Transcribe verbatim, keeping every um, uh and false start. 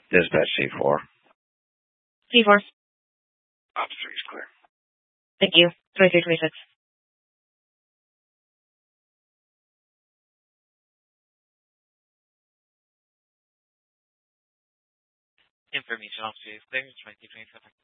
Dispatch C four. C four. Ops three is clear. Thank you. twenty-three twenty-six. Information officer is clear. twenty twenty-seven.